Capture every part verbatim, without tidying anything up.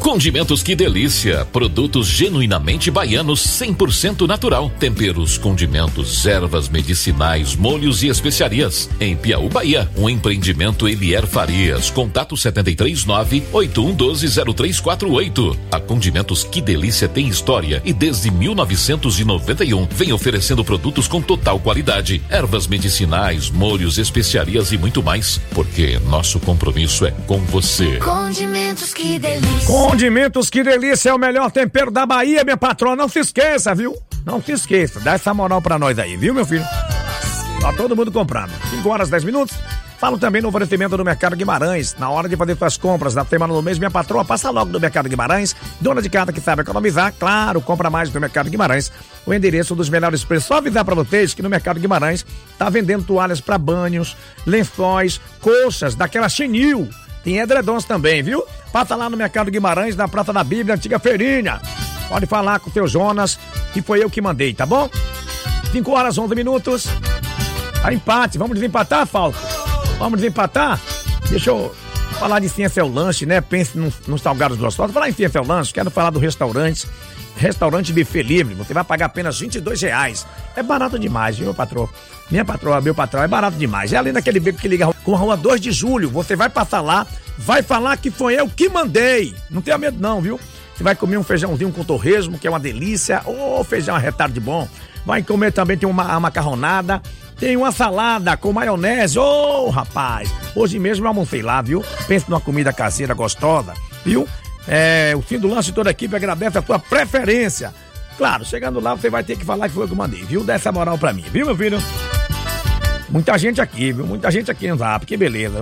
Condimentos Que Delícia, produtos genuinamente baianos, cem por cento natural. Temperos, condimentos, ervas medicinais, molhos e especiarias. Em Piauí, Bahia, um empreendimento Elier Farias. Contato sete três nove, oito um um dois, zero três quatro oito. A Condimentos Que Delícia tem história e desde mil novecentos e noventa e um vem oferecendo produtos com total qualidade, ervas medicinais, molhos, especiarias e muito mais, porque nosso compromisso é com você. Condimentos Que Delícia. Condimentos Que Delícia é o melhor tempero da Bahia, minha patroa. Não se esqueça, viu? Não se esqueça. Dá essa moral pra nós aí, viu, meu filho? Tá todo mundo comprando. cinco horas, dez minutos. Falo também no oferecimento do Mercado Guimarães. Na hora de fazer suas compras na semana do mês, minha patroa, passa logo no Mercado Guimarães. Dona de casa que sabe economizar, claro, compra mais no Mercado Guimarães. O endereço dos melhores preços. Só avisar pra vocês que no Mercado Guimarães tá vendendo toalhas pra banhos, lençóis, colchas, daquela chenil. Tem edredons também, viu? Passa lá no Mercado Guimarães, na Praça da Bíblia, antiga feirinha. Pode falar com o seu Jonas, que foi eu que mandei, tá bom? cinco horas, onze minutos. Tá empate, vamos desempatar, Falco? Vamos desempatar? Deixa eu falar de Ciência é o Lanche, né? Pense nos, nos salgados gostosos. Falar em Ciência é o Lanche, quero falar do restaurante. Restaurante Buffet Livre. Você vai pagar apenas vinte e dois reais. É barato demais, viu, meu patrão? Minha patroa, meu patrão, é barato demais. É ali naquele beco que liga com a rua dois de julho. Você vai passar lá, vai falar que foi eu que mandei. Não tenha medo não, viu? Você vai comer um feijãozinho com torresmo, que é uma delícia. Ô, oh, feijão arretado de bom. Vai comer também, tem uma, uma macarronada. Tem uma salada com maionese. Ô, oh, rapaz, hoje mesmo eu almocei lá, viu? Pense numa comida caseira gostosa, viu? É, o fim do lanche, toda a equipe agradece a sua preferência. Claro, chegando lá você vai ter que falar que foi eu que mandei, viu? Dá essa moral pra mim, viu, meu filho? Muita gente aqui, viu? Muita gente aqui no Zap, que beleza.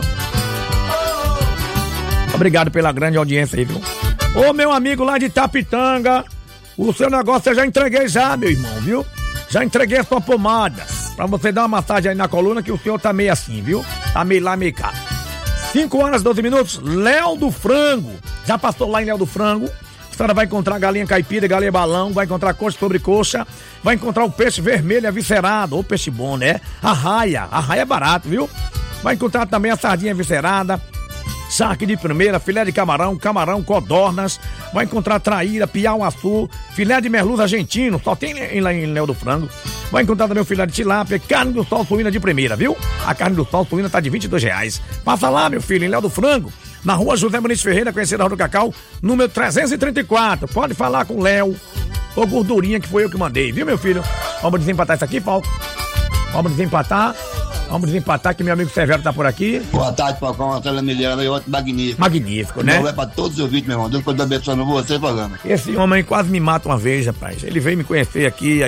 Obrigado pela grande audiência aí, viu? Ô, meu amigo lá de Tapitanga, o seu negócio eu já entreguei já, meu irmão, viu? Já entreguei a sua pomada. Pra você dar uma massagem aí na coluna, que o senhor tá meio assim, viu? Tá meio lá, meio cá. cinco horas, doze minutos, Léo do Frango. Já passou lá em Léo do Frango? A senhora vai encontrar galinha caipira, galinha balão, vai encontrar coxa sobre coxa, vai encontrar o peixe vermelho aviscerado, ou peixe bom, né? A raia, a raia é barato, viu? Vai encontrar também a sardinha viscerada, charque de primeira, filé de camarão, camarão, codornas, vai encontrar traíra, piau-açu, filé de merluza argentino, só tem lá em Léo do Frango. Vai encontrar também o filé de tilápia, carne do sol suína de primeira, viu? A carne do sol suína tá de vinte e dois reais. Passa lá, meu filho, em Léo do Frango, na rua José Muniz Ferreira, conhecida Rua do Cacau, número trezentos e trinta e quatro. Pode falar com o Léo, ou gordurinha, que foi eu que mandei, viu, meu filho? Vamos desempatar isso aqui, Paulo? Vamos desempatar. Vamos desempatar, que meu amigo Severo tá por aqui. Boa tarde, Falcão. Marcelo Milheira, e outro magnífico. Magnífico, né? Não é pra todos os ouvintes, meu irmão. Deus pode abençoar você, programa. Esse homem quase me mata uma vez, rapaz. Ele veio me conhecer aqui,